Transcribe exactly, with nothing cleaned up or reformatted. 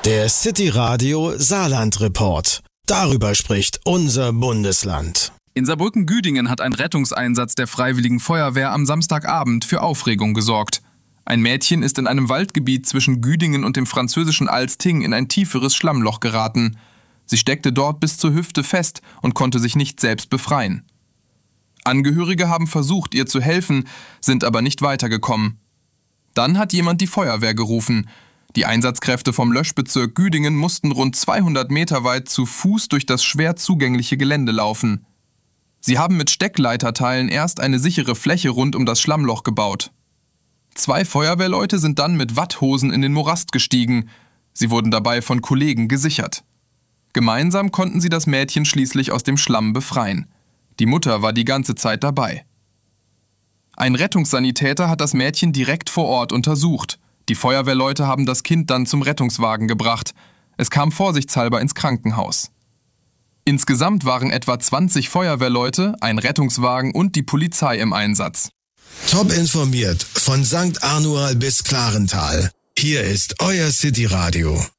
Der City Radio Saarland Report. Darüber spricht unser Bundesland. In Saarbrücken-Güdingen hat ein Rettungseinsatz der Freiwilligen Feuerwehr am Samstagabend für Aufregung gesorgt. Ein Mädchen ist in einem Waldgebiet zwischen Güdingen und dem französischen Alsting in ein tieferes Schlammloch geraten. Sie steckte dort bis zur Hüfte fest und konnte sich nicht selbst befreien. Angehörige haben versucht, ihr zu helfen, sind aber nicht weitergekommen. Dann hat jemand die Feuerwehr gerufen. Die Einsatzkräfte vom Löschbezirk Güdingen mussten rund zweihundert Meter weit zu Fuß durch das schwer zugängliche Gelände laufen. Sie haben mit Steckleiterteilen erst eine sichere Fläche rund um das Schlammloch gebaut. Zwei Feuerwehrleute sind dann mit Watthosen in den Morast gestiegen. Sie wurden dabei von Kollegen gesichert. Gemeinsam konnten sie das Mädchen schließlich aus dem Schlamm befreien. Die Mutter war die ganze Zeit dabei. Ein Rettungssanitäter hat das Mädchen direkt vor Ort untersucht. Die Feuerwehrleute haben das Kind dann zum Rettungswagen gebracht. Es kam vorsichtshalber ins Krankenhaus. Insgesamt waren etwa zwanzig Feuerwehrleute, ein Rettungswagen und die Polizei im Einsatz. Top informiert von Sankt Anual bis Klarental. Hier ist euer City Radio.